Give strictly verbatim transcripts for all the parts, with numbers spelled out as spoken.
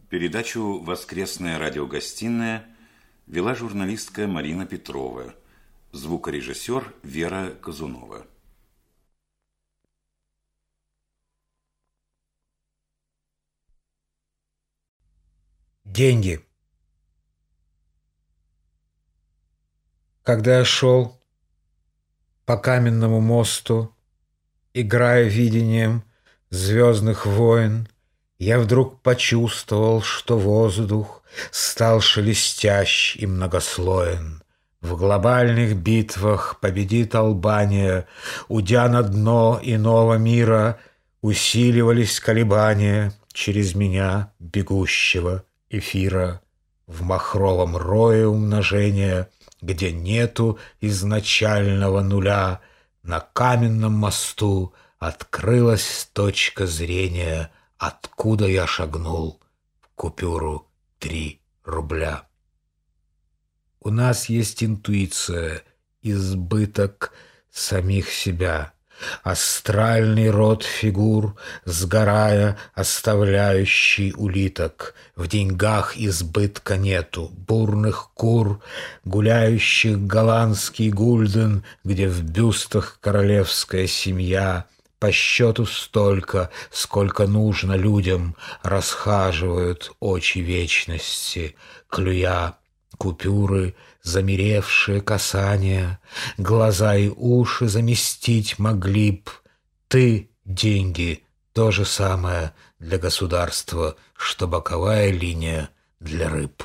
Передачу «Воскресная радиогостиная» вела журналистка Марина Петрова, звукорежиссер Вера Казунова. Деньги. Когда я шел по каменному мосту, играя видением звездных войн, я вдруг почувствовал, что воздух стал шелестящ и многослоен. В глобальных битвах победит Албания, удя на дно иного мира, усиливались колебания через меня, бегущего эфира. В махровом рое умножения, где нету изначального нуля, на каменном мосту открылась точка зрения, откуда я шагнул в купюру три рубля. У нас есть интуиция, избыток самих себя, астральный род фигур, сгорая, оставляющий улиток. В деньгах избытка нету, бурных кур, гуляющих голландский гульден, где в бюстах королевская семья. По счету столько, сколько нужно людям, расхаживают очи вечности, клюя купюры, замеревшие касания, глаза и уши заместить могли б. Ты, деньги, то же самое для государства, что боковая линия для рыб.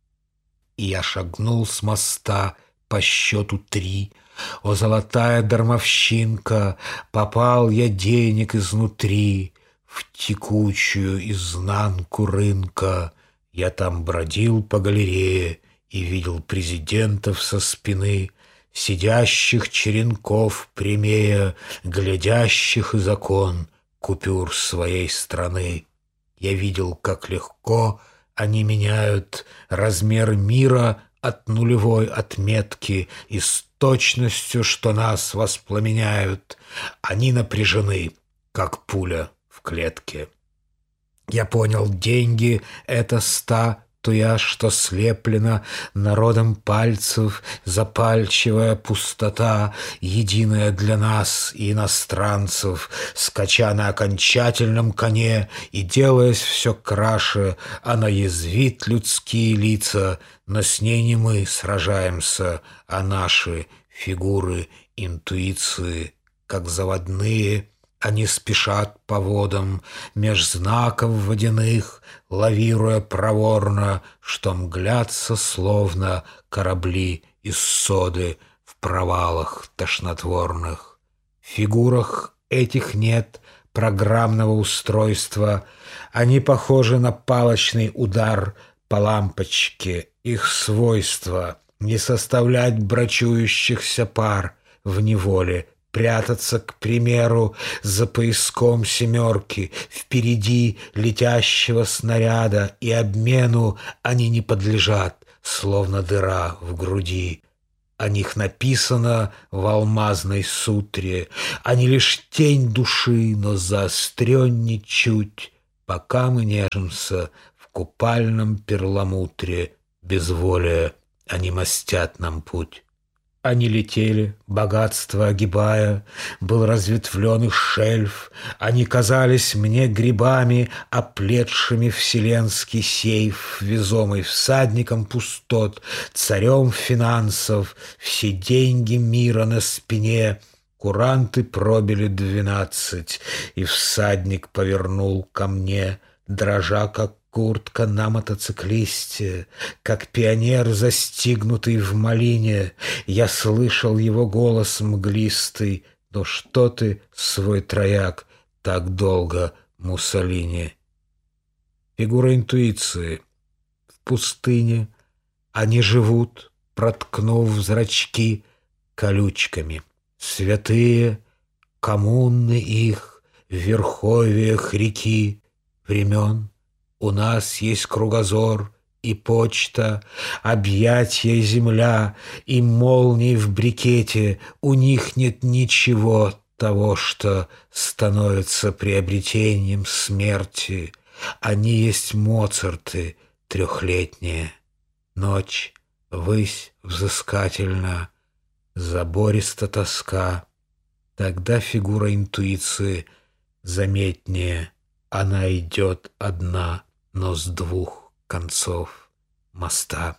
И я шагнул с моста по счету три. О, золотая дармовщинка, попал я денег изнутри в текучую изнанку рынка. Я там бродил по галерее и видел президентов со спины, сидящих черенков прямее, глядящих из окон купюр своей страны. Я видел, как легко они меняют размер мира от нулевой отметки, и с точностью, что нас воспламеняют, они напряжены, как пуля в клетке. Я понял, деньги — это статуя, что слеплена народом пальцев, запальчивая пустота, единая для нас и иностранцев, скача на окончательном коне и делаясь все краше, она язвит людские лица, но с ней не мы сражаемся, а наши фигуры интуиции, как заводные. Они спешат по водам меж знаков водяных, лавируя проворно, что мглятся словно корабли из соды в провалах тошнотворных. В фигурах этих нет программного устройства, они похожи на палочный удар по лампочке. Их свойство — не составлять брачующихся пар в неволе, прятаться, к примеру, за пояском семерки, впереди летящего снаряда, и обмену они не подлежат, словно дыра в груди. О них написано в алмазной сутре, они лишь тень души, но заостренней чуть, пока мы нежимся в купальном перламутре, безволия они мостят нам путь. Они летели, богатство огибая, был разветвлен их шельф. Они казались мне грибами, оплетшими вселенский сейф, везомый всадником пустот, царем финансов, все деньги мира на спине. Куранты пробили двенадцать, и всадник повернул ко мне, дрожа, как куртка на мотоциклисте, как пионер, застигнутый в малине. Я слышал его голос мглистый: «Ну что ты, свой трояк, так долго, Муссолини?» Фигура интуиции. В пустыне они живут, проткнув зрачки колючками. Святые коммуны их в верховьях реки времен. У нас есть кругозор и почта, объятья и земля, и молнии в брикете. У них нет ничего того, что становится приобретением смерти. Они есть Моцарты трехлетние. Ночь, высь взыскательна, забориста тоска. Тогда фигура интуиции заметнее. Она идет одна, но с двух концов моста.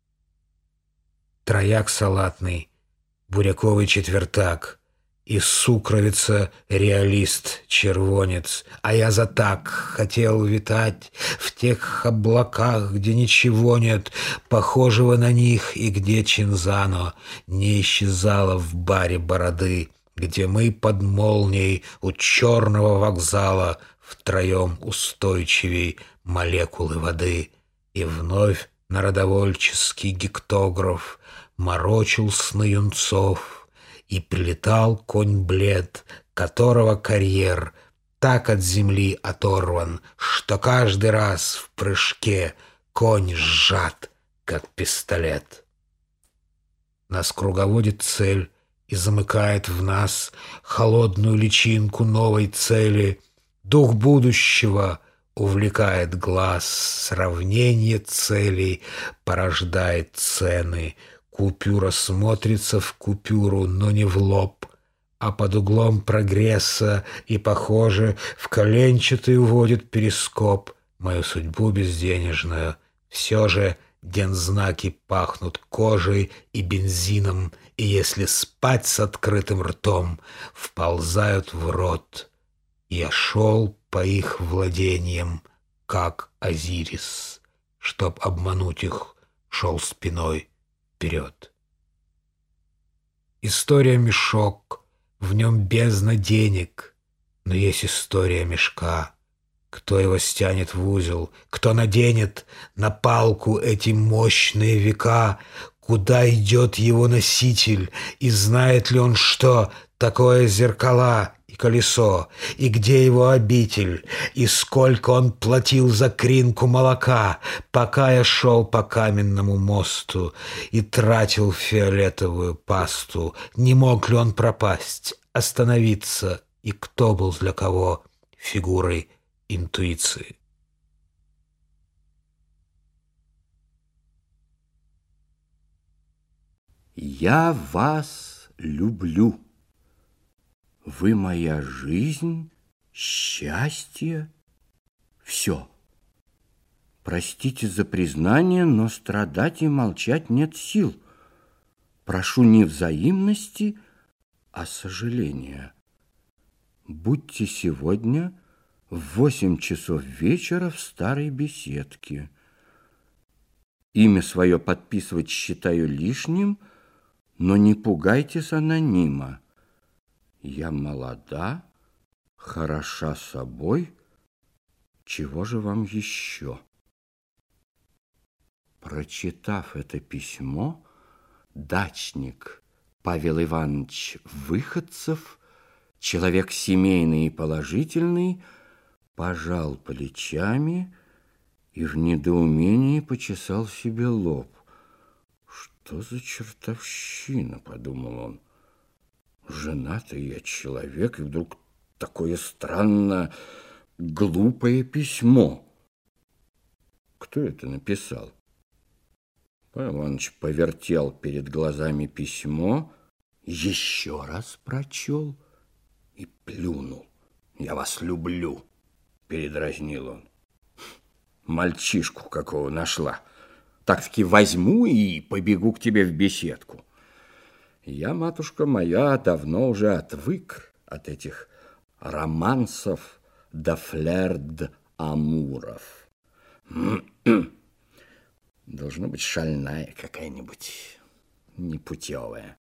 Трояк салатный, буряковый четвертак и сукровица реалист червонец. А я за так хотел витать в тех облаках, где ничего нет похожего на них, и где Чинзано не исчезала в баре бороды, где мы под молнией у черного вокзала втроем устойчивей молекулы воды. И вновь народовольческий гектограф морочил сны юнцов, и прилетал конь блед, которого карьер так от земли оторван, что каждый раз в прыжке конь сжат, как пистолет. Нас круговодит цель и замыкает в нас холодную личинку новой цели. Дух будущего увлекает глаз, сравнение целей порождает цены. Купюра смотрится в купюру, но не в лоб, а под углом прогресса, и, похоже, в коленчатый уводит перископ мою судьбу безденежную. Все же дензнаки пахнут кожей и бензином, и если спать с открытым ртом, вползают в рот. Я шел по их владениям, как Азирис, чтоб обмануть их, шел спиной вперед. История мешок, в нем бездна денег, но есть история мешка. Кто его стянет в узел, кто наденет на палку эти мощные века, куда идет его носитель, и знает ли он, что такое зеркала и колесо, и где его обитель, и сколько он платил за кринку молока, пока я шел по каменному мосту и тратил фиолетовую пасту. Не мог ли он пропасть, остановиться, и кто был для кого фигурой интуиции? Я вас люблю. Вы моя жизнь, счастье, все. Простите за признание, но страдать и молчать нет сил. Прошу не взаимности, а сожаления. Будьте сегодня в восемь часов вечера в старой беседке. Имя свое подписывать считаю лишним, но не пугайтесь анонима. Я молода, хороша собой. Чего же вам еще? Прочитав это письмо, дачник Павел Иванович Выходцев, человек семейный и положительный, пожал плечами и в недоумении почесал себе лоб. «Что за чертовщина?» — подумал он. «Женатый я человек, и вдруг такое странно глупое письмо. Кто это написал?» Павел Иванович повертел перед глазами письмо, еще раз прочел и плюнул. «Я вас люблю», — передразнил он. «Мальчишку какого нашла. Так-таки возьму и побегу к тебе в беседку. Я, матушка моя, давно уже отвык от этих романсов да флер-д'амуров. Должно быть шальная какая-нибудь, непутевая.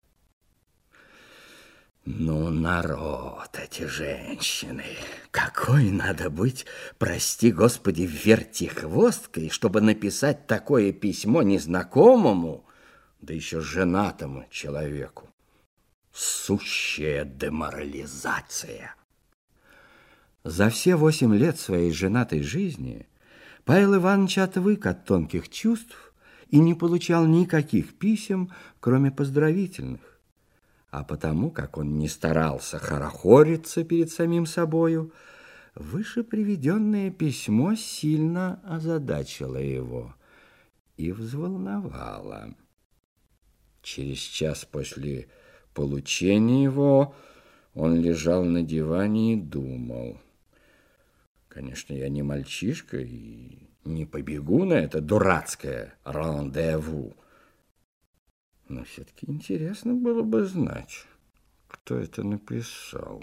Ну, народ, эти женщины, какой надо быть, прости господи, вертихвосткой, чтобы написать такое письмо незнакомому, да еще женатому человеку. Сущая деморализация. За все восемь лет своей женатой жизни Павел Иванович отвык от тонких чувств и не получал никаких писем, кроме поздравительных. А потому, как он не старался хорохориться перед самим собою, Выше приведенное письмо сильно озадачило его и взволновало. Через час после получения его он лежал на диване и думал: конечно, я не мальчишка и не побегу на это дурацкое рандеву. Но все-таки интересно было бы знать, кто это написал.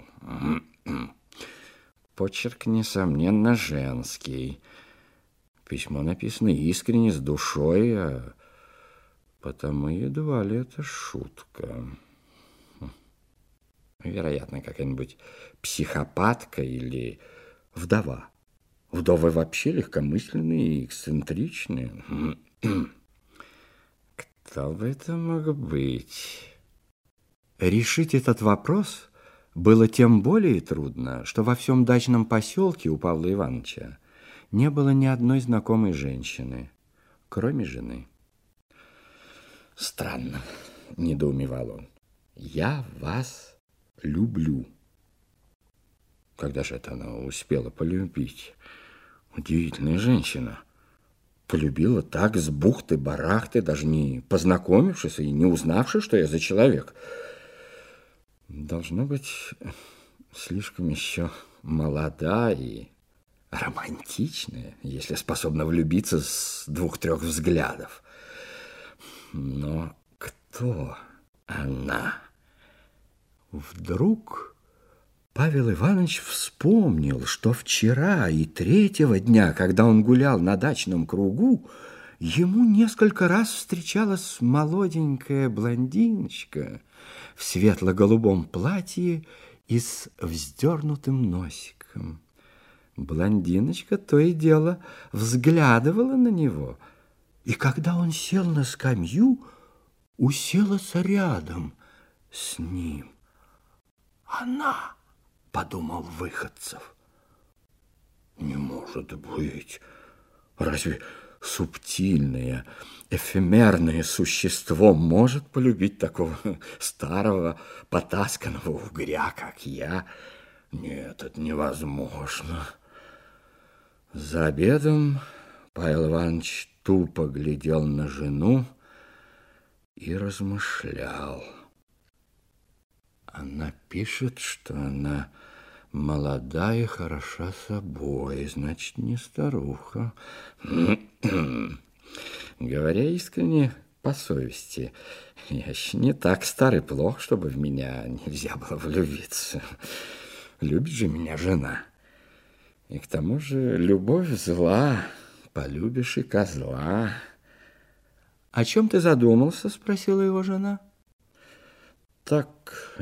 Почерк, несомненно, женский. Письмо написано искренне, с душой, а потому едва ли это шутка. Вероятно, какая-нибудь психопатка или вдова. Вдовы вообще легкомысленные и эксцентричные. Кто бы это мог быть? Решить этот вопрос было тем более трудно, что во всем дачном поселке у Павла Ивановича не было ни одной знакомой женщины, кроме жены. Странно, недоумевал он. Я вас люблю. Когда же это она успела полюбить? Удивительная женщина. Полюбила так, с бухты-барахты, даже не познакомившись и не узнавши, что я за человек. Должно быть, слишком еще молода и романтичная, если способна влюбиться с двух-трех взглядов. Но кто она? Вдруг Павел Иванович вспомнил, что вчера и третьего дня, когда он гулял на дачном кругу, ему несколько раз встречалась молоденькая блондиночка в светло-голубом платье и с вздернутым носиком. Блондиночка то и дело взглядывала на него, и когда он сел на скамью, уселась рядом с ним. Она, подумал Выходцев. Не может быть. Разве субтильное, эфемерное существо может полюбить такого старого, потасканного угря, как я? Нет, это невозможно. За обедом Павел Иванович тупо глядел на жену и размышлял. Она пишет, что она молода и хороша собой, значит, не старуха. Говоря искренне, по совести, я еще не так стар и плох, чтобы в меня нельзя было влюбиться. Любит же меня жена. И к тому же любовь зла, полюбишь и козла. О чем ты задумался? Спросила его жена. Так,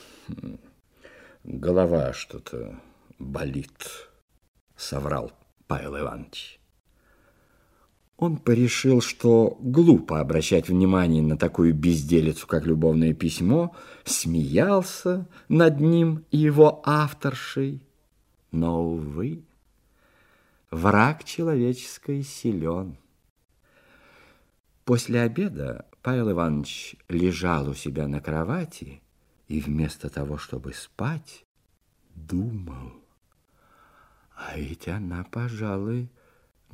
голова что-то болит, соврал Павел Иванович. Он порешил, что глупо обращать внимание на такую безделицу, как любовное письмо, смеялся над ним и его авторшей. Но, увы, враг человеческий силен. После обеда Павел Иванович лежал у себя на кровати и вместо того, чтобы спать, думал. А ведь она, пожалуй,